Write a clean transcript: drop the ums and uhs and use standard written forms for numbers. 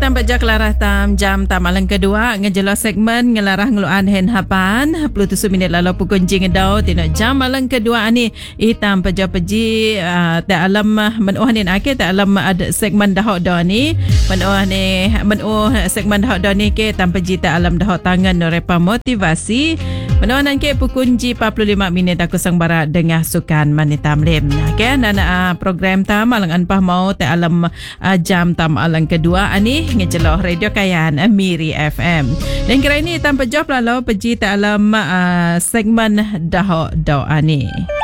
Tambah jak larah tam jam tam alang kedua ngejelas segmen ngelarah ngeluan hen hapan 27 minit lalu pukul jing ngedau tina jam alang kedua ni itam peji tak alam menuh ni akhir tak alam ada segmen dahok dah ni menuh segmen dahok dah ni ke tam peji tak alam dahok tangan repa motivasi menuh nanti pukul 45 minit aku sang barat dengan sukan manitam lem okey nana program tam alang anpah mau tak alam jam tam alang kedua ni ngejeloh radio kayan Miri FM. Dan kira ini tanpa jawab lalu peji tak alam segmen dahok doa ni.